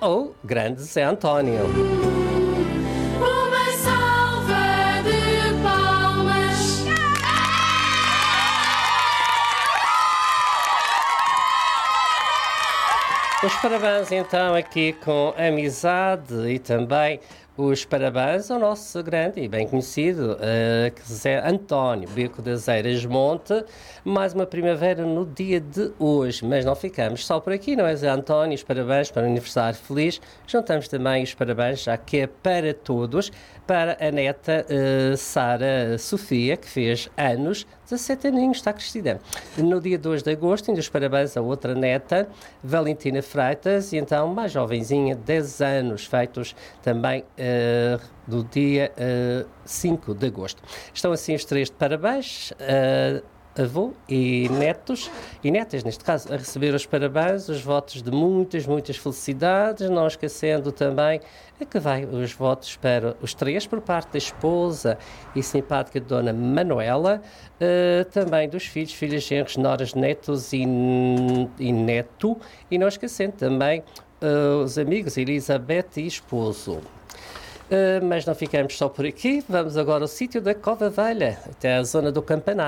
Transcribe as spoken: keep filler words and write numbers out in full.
ou grande Zé António. Uma salva de palmas. Os parabéns então aqui com amizade e também os parabéns ao nosso grande e bem conhecido uh, Zé António, Bico das Eiras Monte, mais uma primavera no dia de hoje, mas não ficamos só por aqui, não é Zé António? Os parabéns para o aniversário feliz, juntamos também os parabéns, já que é para todos, para a neta uh, Sara Sofia, que fez anos, dezassete aninhos, está crescida. No dia dois de agosto, ainda os parabéns a outra neta, Valentina Freitas, e então mais jovenzinha, dez anos, feitos também uh, do dia uh, cinco de agosto. Estão assim os três de parabéns, uh, avô e netos, e netas neste caso, a receber os parabéns, os votos de muitas, muitas felicidades, não esquecendo também que vai os votos para os três por parte da esposa e simpática Dona Manuela, uh, também dos filhos, filhas, genros, noras, netos e, e neto, e não esquecendo também uh, os amigos Elizabeth e esposo. Uh, mas não ficamos só por aqui, vamos agora ao sítio da Cova Velha, até a zona do Campanário.